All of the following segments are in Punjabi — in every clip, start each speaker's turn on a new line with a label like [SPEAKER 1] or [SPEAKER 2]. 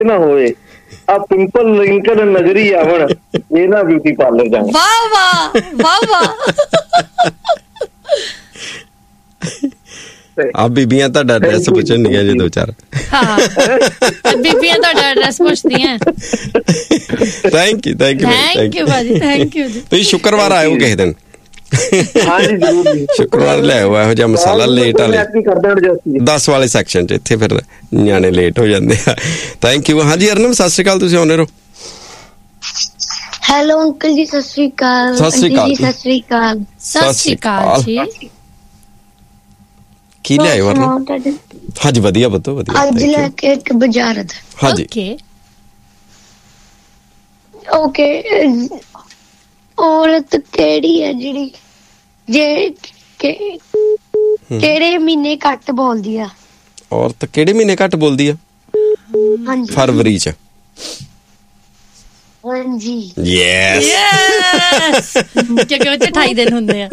[SPEAKER 1] ਨਾ ਹੋਵੇ, ਆ ਪਿੰਪਲ ਰਿੰਕਲ ਨਜ਼ਰੀ ਆਵਣ, ਇਹ ਨਾ ਬਿਊਟੀ ਪਾਰਲਰ ਜਾਣਾ।
[SPEAKER 2] ਵਾਹ ਵਾਹ ਵਾਹ ਵਾਹ।
[SPEAKER 3] ਆ ਬੀਬੀਆਂ ਤੁਹਾਡਾ ਐਡਰੈਸ ਪੁੱਛਣਗੀਆਂ ਜੀ 2-4।
[SPEAKER 2] ਹਾਂ ਬੀਬੀਆਂ ਤੁਹਾਡਾ ਐਡਰੈਸ ਪੁੱਛਦੀਆਂ।
[SPEAKER 3] ਥੈਂਕ ਯੂ
[SPEAKER 2] ਭਾਜੀ, ਥੈਂਕ ਯੂ ਜੀ।
[SPEAKER 3] ਤੁਸੀਂ ਸ਼ੁੱਕਰਵਾਰ ਆਇਓ ਕਿਸੇ ਦਿਨ।
[SPEAKER 1] ਹਾਂਜੀ ਜ਼ਰੂਰ ਜੀ,
[SPEAKER 3] ਸ਼ੁੱਕਰਵਾਰ ਲੈ ਆਓ ਇਹੋ ਜਿਹਾ ਮਸਾਲਾ ਲੇਟ ਵਾਲੇ 10 ਵਾਲੇ ਸੈਕਸ਼ਨ 'ਚ। ਇੱਥੇ ਫਿਰ ਨਿਆਣੇ ਲੇਟ ਹੋ ਜਾਂਦੇ ਆ। Thank you. ਹਾਂਜੀ ਅਰਨਮ ਸਤਿ ਸ਼੍ਰੀ ਅਕਾਲ, ਤੁਸੀਂ ਆਉਂਦੇ ਰਹੋ।
[SPEAKER 4] ਹੈਲੋ ਅੰਕਲ ਜੀ, ਸਤਿ ਸ਼੍ਰੀ ਅਕਾਲ।
[SPEAKER 3] ਸਤਿ ਸ਼੍ਰੀ ਅਕਾਲ।
[SPEAKER 4] ਸਤਿ ਸ਼੍ਰੀ ਅਕਾਲ।
[SPEAKER 2] ਸਤਿ ਸ਼੍ਰੀ ਅਕਾਲ ਜੀ।
[SPEAKER 3] ਕੀ ਲਿਆਏ ਵਰਨਮ? ਹਾਂਜੀ ਵਧੀਆ ਬੱਤੋ ਵਧੀਆ।
[SPEAKER 4] ਅੱਜ ਲੈ ਕੇ ਇੱਕ ਬਜ਼ਾਰਤ।
[SPEAKER 3] ਹਾਂਜੀ
[SPEAKER 4] ਓਕੇ। ਔਰਤ ਕਿਹੜੀ ਹੈ ਜਿਹੜੀ ਕਿਹੜੇ ਮਹੀਨੇ ਘੱਟ ਬੋਲਦੀ ਆ?
[SPEAKER 3] ਔਰਤ ਕਿਹੜੇ ਮਹੀਨੇ ਘੱਟ ਬੋਲਦੀ ਆ?
[SPEAKER 4] ਹਾਂਜੀ
[SPEAKER 3] ਫਰਵਰੀ 'ਚ।
[SPEAKER 4] ਹਾਂਜੀ
[SPEAKER 3] ਯੈਸ
[SPEAKER 2] ਕਿਉਂਕਿ ਉਹ 'ਚ 28 ਦਿਨ ਹੁੰਦੇ ਆ।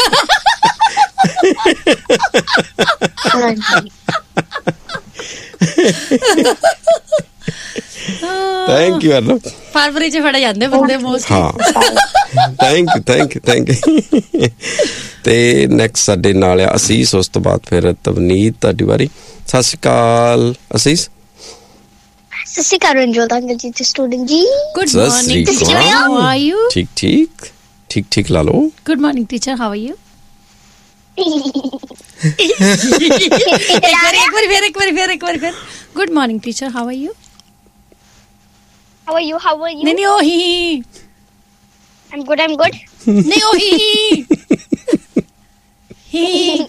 [SPEAKER 3] Thank you ਅਰਨਮ।
[SPEAKER 2] ਫਰਵਰੀ 'ਚ ਫੜੇ ਜਾਂਦੇ ਬੰਦੇ ਮੋਸਟ।
[SPEAKER 3] ਹਾਂ ਥੈਂਕ ਯੂ। ਤੇ ਨੈਕਸਟ ਸਾਡੇ ਨਾਲ ਆ ਅਸੀਸ, ਉਸ ਤੋਂ ਬਾਅਦ ਫਿਰ ਤਵਨੀਤ, ਤੁਹਾਡੀ ਵਾਰੀ। ਸਤਿ ਸ਼੍ਰੀ ਅਕਾਲ ਅਸੀਸ।
[SPEAKER 4] ਸਤਿ ਸ਼੍ਰੀ ਅਕਾਲ ਰਣਜੋਤ ਅੰਕਲ ਜੀ ਤੇ ਸਟੂਡੈਂਟ ਜੀ।
[SPEAKER 2] Good morning teacher, how are you?
[SPEAKER 3] ਠੀਕ ਲਾ ਲਓ।
[SPEAKER 2] Good morning teacher, how are you? ਇੱਕ ਵਾਰ ਫਿਰ। Good morning teacher, how are you?
[SPEAKER 4] How are you?
[SPEAKER 2] ਨਹੀਂ ਉਹੀ।
[SPEAKER 4] I'm good.
[SPEAKER 2] ਨਹੀਂ ਉਹੀ ਹੀ।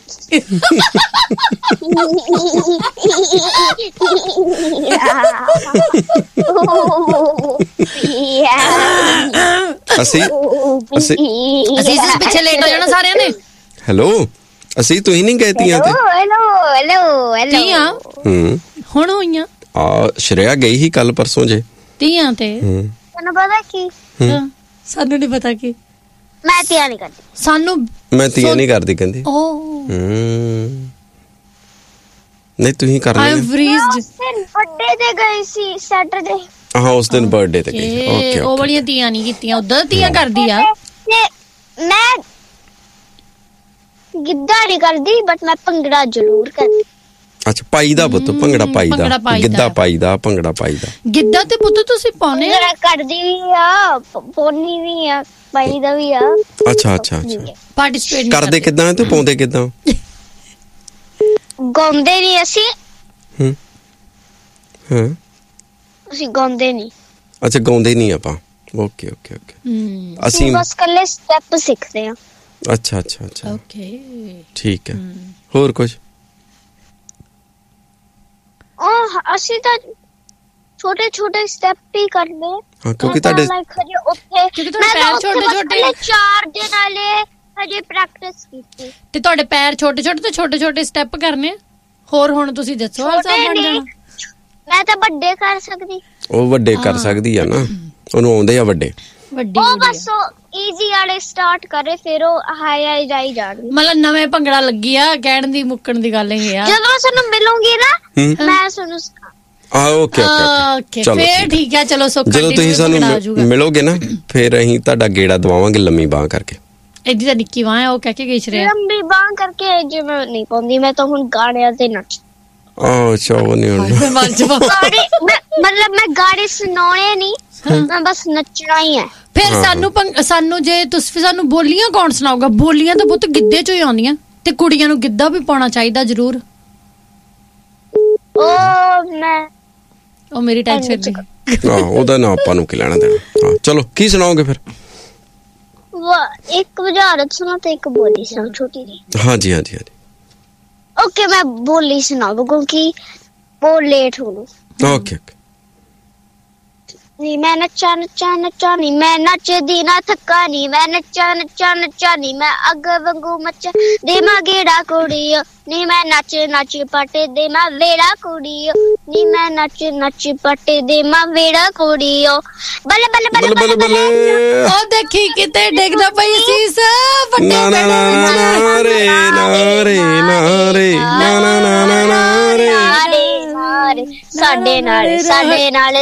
[SPEAKER 3] ਅਸੀਂ
[SPEAKER 2] ਪਿੱਛੇ ਲੇਟ ਹੋ ਜਾਣਾ ਸਾਰਿਆਂ ਨੇ।
[SPEAKER 3] ਹੈਲੋ ਅਸੀਂ ਤੁਸੀਂ ਨਹੀਂ ਗਏ ਤੀਆਂ ਤੇ?
[SPEAKER 4] ਹੈਲੋ
[SPEAKER 2] ਤੀਆਂ ਹੁਣ ਹੋਈਆਂ।
[SPEAKER 3] ਸ਼੍ਰੇਆ ਗਈ ਸੀ ਕੱਲ ਪਰਸੋਂ ਜੇ
[SPEAKER 2] ਤੀਆਂ ਤੇ।
[SPEAKER 4] ਤੈਨੂੰ ਪਤਾ ਕੀ?
[SPEAKER 2] ਸਾਨੂੰ ਨੀ ਪਤਾ ਕੀ।
[SPEAKER 4] ਮੈਂ ਤੀਆਂ ਨਹੀਂ ਕਰਦੀ।
[SPEAKER 2] ਸਾਨੂੰ
[SPEAKER 3] ਮੈਂ ਤੀਆਂ ਨਹੀਂ ਕਰਦੀ ਕਹਿੰਦੀ। ਨਹੀਂ ਤੁਸੀਂ ਕਰ ਲਿਆ?
[SPEAKER 4] ਬਰਥਡੇ ਤੇ ਗਈ ਸੀ ਸੈਟਰਡੇ।
[SPEAKER 3] ਹਾਂ ਉਸ ਦਿਨ ਬਰਥਡੇ ਤੇ ਗਈ। ਓਕੇ
[SPEAKER 2] ਉਹ ਬੜੀਆਂ ਤੀਆਂ ਨਹੀਂ ਕੀਤੀਆਂ, ਉਧਰ ਤੀਆਂ ਕਰਦੀ ਆ।
[SPEAKER 4] ਮੈਂ ਗਿੱਧਾ ਨਹੀਂ ਕਰਦੀ ਬਟ ਮੈਂ ਭੰਗੜਾ ਜ਼ਰੂਰ ਕਰਦੀ।
[SPEAKER 3] ਅੱਛਾ ਪਾਈਦਾ ਪੁੱਤ, ਭੰਗੜਾ ਪਾਈਦਾ, ਗਿੱਧਾ ਪਾਈਦਾ, ਭੰਗੜਾ ਪਾਈਦਾ।
[SPEAKER 2] ਗਿੱਧਾ ਤੇ ਪੁੱਤ ਤੁਸੀਂ ਪਾਉਨੇ ਆ?
[SPEAKER 4] ਕਰਦੀ ਵੀ ਆ, ਪੋਨੀ ਵੀ ਆ, ਪਾਈਦਾ ਵੀ ਆ।
[SPEAKER 3] ਅੱਛਾ
[SPEAKER 2] ਪਾਰਟਿਸਿਪੇਟ
[SPEAKER 3] ਕਰਦੇ ਕਿੱਦਾਂ ਤੇ ਪਾਉਂਦੇ ਕਿੱਦਾਂ?
[SPEAKER 4] ਗਾਉਂਦੇ ਨਹੀਂ ਅਸੀਂ। ਅਸੀਂ ਗਾਉਂਦੇ ਨਹੀਂ।
[SPEAKER 3] ਅੱਛਾ ਗਾਉਂਦੇ ਨਹੀਂ ਆਪਾਂ। ਓਕੇ ਅਸੀਂ
[SPEAKER 4] ਬਸ ਕੱਲੇ ਸਟੈਪ ਸਿੱਖਦੇ ਆ।
[SPEAKER 3] ਅੱਛਾ
[SPEAKER 2] ਓਕੇ
[SPEAKER 3] ਠੀਕ ਹੈ। ਹੋਰ ਕੁਝ?
[SPEAKER 4] ਅਸੀਂ ਤਾਂ ਛੋਟੇ ਸਟੈਪ ਹੀ ਕਰਦੇ
[SPEAKER 3] ਹਾਂ ਕਿਉਂਕਿ ਤੁਹਾਡੇ
[SPEAKER 2] ਛੋਟੇ
[SPEAKER 4] 4 ਦਿਨ ਵਾਲੇ ਹਜੇ ਪ੍ਰੈਕਟਿਸ ਕੀਤੀ
[SPEAKER 2] ਤੇ ਤੁਹਾਡੇ ਪੈਰ ਛੋਟੇ ਸਟੈਪ ਕਰਨੇ। ਹੋਰ ਹੁਣ ਤੁਸੀਂ ਦੱਸੋ ਹਾਲ ਸਾਹਿਬ ਬਣ ਜਾਣਾ।
[SPEAKER 4] ਮੈਂ ਤਾਂ ਵੱਡੇ ਕਰ ਸਕਦੀ।
[SPEAKER 3] ਉਹ ਵੱਡੇ ਕਰ ਸਕਦੀ ਆ ਨਾ, ਉਹਨੂੰ ਆਉਂਦੇ ਆ ਵੱਡੇ।
[SPEAKER 4] ਉਹ ਬਸ ਈਜ਼ੀ ਵਾਲੇ ਸਟਾਰਟ ਕਰੇ ਫਿਰ ਉਹ ਹਾਈ ਜਾਈ ਜਾਣਗੇ।
[SPEAKER 2] ਮਤਲਬ ਨਵੇਂ ਭੰਗੜਾ ਲੱਗੀ ਆ, ਕਹਿਣ ਦੀ ਮੁੱਕਣ ਦੀ ਗੱਲ ਇਹ ਆ।
[SPEAKER 4] ਜਦੋਂ ਸਾਨੂੰ ਮਿਲੂਗੀ ਨਾ ਮੈਂ ਤੁਹਾਨੂੰ
[SPEAKER 3] ਓਕੇ
[SPEAKER 2] ਫੇਰ ਠੀਕ ਹੈ। ਚਲੋ
[SPEAKER 3] ਜਦੋਂ ਤੁਸੀਂ ਸਾਨੂੰ ਮਿਲੋਗੇ ਨਾ ਫਿਰ ਅਸੀਂ ਤੁਹਾਡਾ ਗੇੜਾ ਦਵਾਵਾਂਗੇ ਲੰਮੀ ਬਾਂਹ ਕਰਕੇ।
[SPEAKER 2] ਐਡੀ ਤਾਂ ਨਿੱਕੀ ਬਾਂਹ ਆ, ਉਹ ਕਹਿ ਕੇ ਗਈ ਸ਼੍ਰੇਆ।
[SPEAKER 4] ਲੰਮੀ ਬਾਂਹ ਕਰਕੇ ਜੇ ਮੈਂ ਨਹੀਂ ਪਾਉਂਦੀ, ਮੈਂ ਤਾਂ ਹੁਣ ਗਾਣਿਆਂ ਤੇ ਨੱਚ।
[SPEAKER 3] ਉਹ ਨਹੀਂ ਹੁੰਦਾ
[SPEAKER 4] ਮਤਲਬ ਮੈਂ ਗਾਣੇ ਸੁਣਾਉਣੇ ਨਹੀਂ, ਮੈਂ ਬਸ ਨੱਚਣਾ ਹੀ ਹੈ।
[SPEAKER 2] ਫਿਰ ਸਾਨੂੰ ਜੇ ਤੁਸੀਂ ਸਾਨੂੰ ਬੋਲੀਆਂ ਕੌਣ ਸੁਣਾਊਗਾ? ਬੋਲੀਆਂ ਤਾਂ ਪੁੱਤ ਗਿੱਧੇ ਚੋਂ ਹੀ ਆਉਂਦੀਆਂ ਤੇ ਕੁੜੀਆਂ ਨੂੰ ਗਿੱਧਾ ਵੀ ਪਾਉਣਾ ਚਾਹੀਦਾ ਜ਼ਰੂਰ। ਉਹ ਮੇਰੀ ਟੈਨਸ਼ਨ ਨਹੀਂ।
[SPEAKER 3] ਉਹਦਾ ਨਾ ਆਪਾਂ ਨੂੰ ਕੀ ਲੈਣਾ ਦੇਣਾ। ਚਲੋ ਕੀ ਸੁਣਾਓਗੇ ਫਿਰ?
[SPEAKER 4] ਇੱਕ ਬੁਝਾਰਤ ਸੁਣਾ ਤੇ ਇੱਕ ਬੋਲੀ ਸੁਣਾ ਛੋਟੀ ਜੀ।
[SPEAKER 3] ਹਾਂਜੀ
[SPEAKER 4] ਓਕੇ ਮੈਂ ਬੋਲੀ ਸੁਣਾਉਂ ਕਿਉਂਕਿ ਬਹੁਤ ਲੇਟ ਹੋ ਗਈ।
[SPEAKER 3] ਓਕੇ
[SPEAKER 4] ਨੀ ਮੈਂ ਨੱਚਾ ਨੀ ਮੈਂ ਨੱਚਦੀ ਨਾ ਥੱਕਾ ਨੀ ਮੈਂ ਨੱਚਾ ਨੀ ਮੈਂ ਅੱਗ ਵਾਂਗੂ ਮੱਚਾ ਦੇ ਮੈਂ ਗੇੜਾ ਕੁੜੀਓ ਨੀ ਮੈਂ ਨੱਚ ਪੱਟੇ ਦੇ ਮੈਂ ਵੇੜਾ ਕੁੜੀਓ ਨੀ ਮੈਂ ਨੱਚ ਪੱਟੇ ਦੇ ਮੈਂ ਵੇੜਾ ਕੁੜੀਓ ਬੱਲੇ
[SPEAKER 2] ਉਹ ਦੇਖੀ ਕਿਤੇ ਡਿੱਗਦਾ ਪਈ ਸੀਸ ਵੱਡੇ
[SPEAKER 3] ਨਾਰੇ
[SPEAKER 4] ਸਾਰੇ ਸਾਡੇ ਨਾਲ